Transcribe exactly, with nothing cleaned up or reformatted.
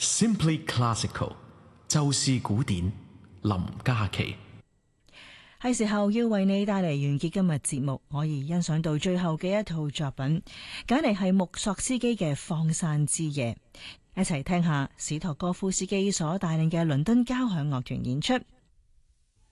Simply Classical， 就是古典。林嘉琪。 係時候要為你帶嚟完結今日節目，可以欣賞到最後嘅一套作品，揀嚟係穆索斯基嘅《荒山之夜》，一齊聽下史托哥夫斯基所帶領嘅倫敦交響樂團演出。